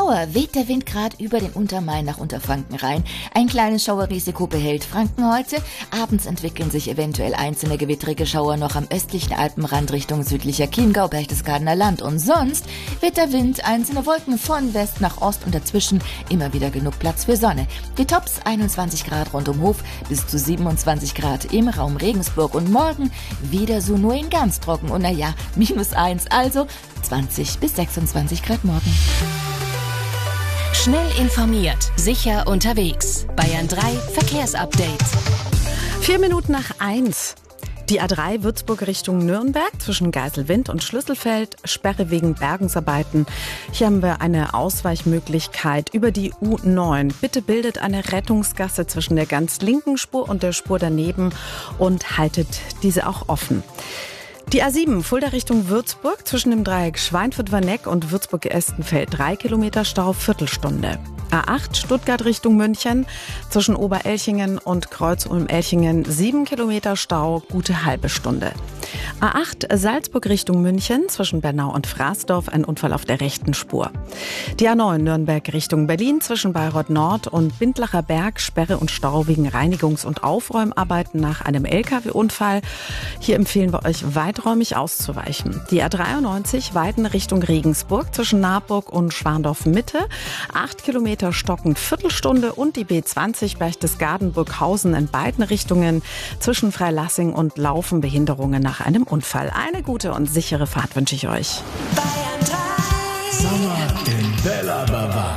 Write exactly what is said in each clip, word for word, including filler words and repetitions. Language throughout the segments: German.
Schauer weht der Wind gerade über den Untermain nach Unterfranken rein. Ein kleines Schauerrisiko behält Franken heute. Abends entwickeln sich eventuell einzelne gewittrige Schauer noch am östlichen Alpenrand Richtung südlicher Chiemgau, Berchtesgadener Land. Und sonst wird der Wind einzelne Wolken von West nach Ost und dazwischen immer wieder genug Platz für Sonne. Die Tops einundzwanzig Grad rund um Hof bis zu siebenundzwanzig Grad im Raum Regensburg. Und morgen wieder so nur in ganz trocken und naja, minus eins, also zwanzig bis sechsundzwanzig Grad morgen. Schnell informiert, sicher unterwegs. Bayern drei Verkehrsupdate. Vier Minuten nach eins. Die A drei Würzburg Richtung Nürnberg zwischen Geiselwind und Schlüsselfeld, Sperre wegen Bergungsarbeiten. Hier haben wir eine Ausweichmöglichkeit über die U neun. Bitte bildet eine Rettungsgasse zwischen der ganz linken Spur und der Spur daneben und haltet diese auch offen. Die A sieben, Fulda Richtung Würzburg, zwischen dem Dreieck Schweinfurt-Warneck und Würzburg-Estenfeld, drei Kilometer Stau, Viertelstunde. A acht, Stuttgart Richtung München, zwischen Oberelchingen und Kreuz-Ulm-Elchingen, sieben Kilometer Stau, gute halbe Stunde. A acht, Salzburg Richtung München, zwischen Bernau und Fraßdorf, ein Unfall auf der rechten Spur. Die A neun, Nürnberg Richtung Berlin, zwischen Bayreuth Nord und Bindlacher Berg, Sperre und Stau wegen Reinigungs- und Aufräumarbeiten nach einem L K W-Unfall. Hier empfehlen wir euch, weiträumig auszuweichen. Die A dreiundneunzig, Weiden Richtung Regensburg, zwischen Naburg und Schwandorf Mitte, acht Kilometer stockend, Viertelstunde. Und die B zwanzig, Berchtesgaden-Burghausen in beiden Richtungen, zwischen Freilassing und Laufen, Behinderungen nach einem Unfall. Eine gute und sichere Fahrt wünsche ich euch. Bayern drei. Sommer in Bella Bavaria.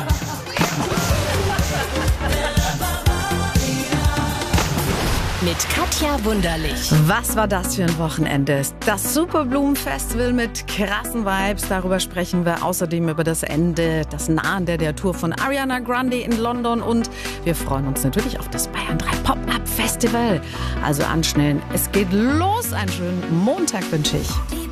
Mit Katja Wunderlich. Was war das für ein Wochenende? Das Superblumenfestival mit krassen Vibes. Darüber sprechen wir außerdem über das Ende, das Nahende der Tour von Ariana Grande in London. Und wir freuen uns natürlich auf das Bayern drei Pop-Up Festival. Also anschnellen, es geht los. Einen schönen Montag wünsche ich.